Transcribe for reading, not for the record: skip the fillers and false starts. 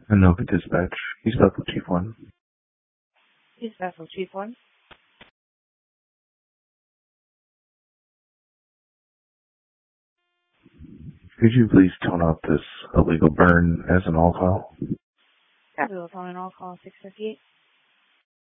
Nova Dispatch. He's Bethel Chief 1. He's Bethel Chief 1. Could you please tone out this illegal burn as an all call? Copy, we'll phone an all call 658.